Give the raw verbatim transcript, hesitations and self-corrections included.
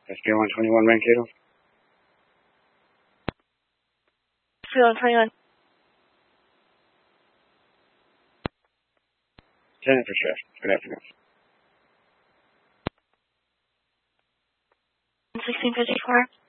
S P one twenty-one Mankato. S P one twenty-one. Jennifer Chef. Good afternoon. sixteen fifty-four.